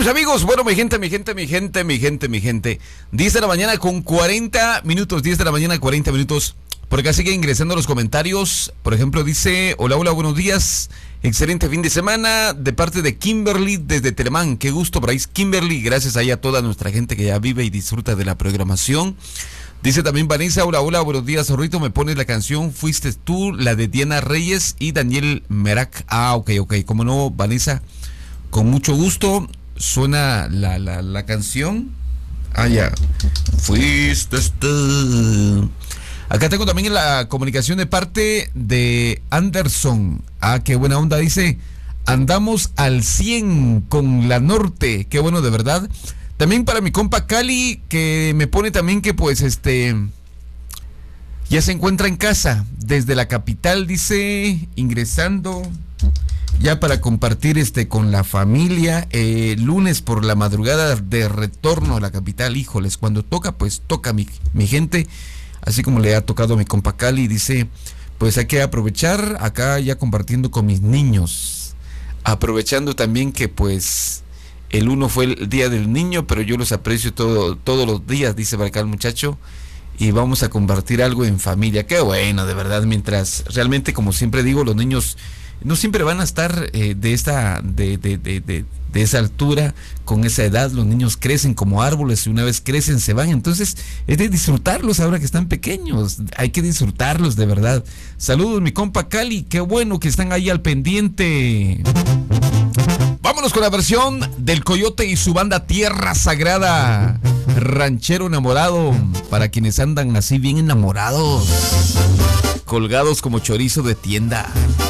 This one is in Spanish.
Mis amigos, bueno, mi gente. 10 de la mañana con 40 minutos, 10 de la mañana 40 minutos. Por acá sigue ingresando los comentarios. Por ejemplo, dice, hola, buenos días. Excelente fin de semana de parte de Kimberly desde Telemán. Qué gusto por ahí, Kimberly. Gracias ahí a toda nuestra gente que ya vive y disfruta de la programación. Dice también Vanessa, hola, buenos días, Zorrito. Me pones la canción Fuiste tú, la de Diana Reyes y Daniel Merak. Ok. Como no, Vanessa, con mucho gusto. Suena la canción. Ya. Fuiste tú. Acá tengo también la comunicación de parte de Anderson. Qué buena onda, dice. Andamos al 100 con la Norte. Qué bueno, de verdad. También para mi compa Cali, que me pone también que pues ya se encuentra en casa desde la capital, dice, ingresando ya para compartir con la familia. Lunes por la madrugada de retorno a la capital. Híjoles, cuando toca, pues toca mi gente. Así como le ha tocado a mi compa Cali, dice, pues hay que aprovechar acá ya compartiendo con mis niños. Aprovechando también que pues el 1 fue el día del niño, pero yo los aprecio todos los días, dice para acá el muchacho. Y vamos a compartir algo en familia. Qué bueno, de verdad, mientras realmente, como siempre digo, los niños no siempre van a estar de esa altura, con esa edad. Los niños crecen como árboles y una vez crecen se van. Entonces es de disfrutarlos ahora que están pequeños. Hay que disfrutarlos, de verdad. Saludos, mi compa Cali. Qué bueno que están ahí al pendiente. Vámonos con la versión del Coyote y su banda Tierra Sagrada. Ranchero enamorado, para quienes andan así bien enamorados, colgados como chorizo de tienda.